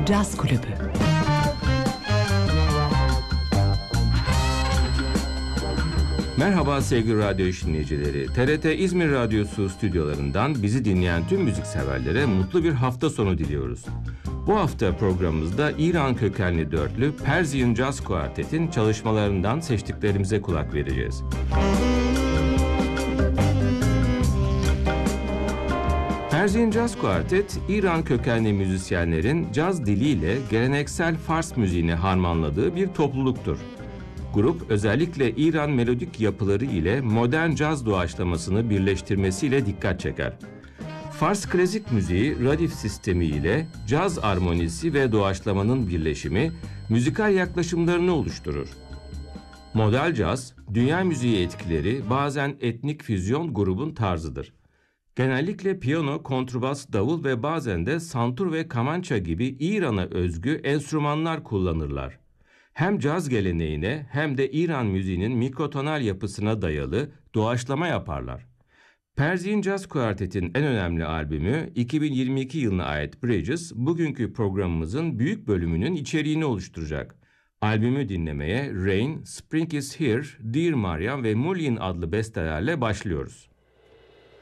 Caz Kulübü. Merhaba sevgili radyo dinleyicileri. TRT İzmir Radyosu stüdyolarından bizi dinleyen tüm müzikseverlere mutlu bir hafta sonu diliyoruz. Bu hafta programımızda İran kökenli dörtlü Persian Jazz Quartet'in çalışmalarından seçtiklerimize kulak vereceğiz. Persian Jazz Quartet, İran kökenli müzisyenlerin caz diliyle geleneksel Fars müziğini harmanladığı bir topluluktur. Grup özellikle İran melodik yapıları ile modern caz doğaçlamasını birleştirmesiyle dikkat çeker. Fars klasik müziği radif sistemi ile caz armonisi ve doğaçlamanın birleşimi müzikal yaklaşımlarını oluşturur. Modal caz, dünya müziği etkileri bazen etnik füzyon grubun tarzıdır. Genellikle piyano, kontrbas, davul ve bazen de santur ve kamança gibi İran'a özgü enstrümanlar kullanırlar. Hem caz geleneğine hem de İran müziğinin mikrotonal yapısına dayalı doğaçlama yaparlar. Persian Jazz Quartet'in en önemli albümü 2022 yılına ait Bridges, bugünkü programımızın büyük bölümünün içeriğini oluşturacak. Albümü dinlemeye Rain, Spring is Here, Dear Mariam ve Mulin adlı bestelerle başlıyoruz.